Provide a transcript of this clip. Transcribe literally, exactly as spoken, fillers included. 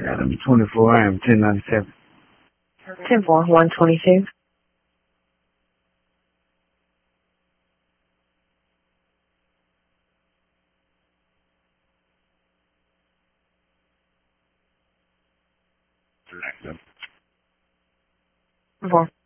Adam twenty-four, I am ten ninety-seven. ten four, one twenty-two. Four.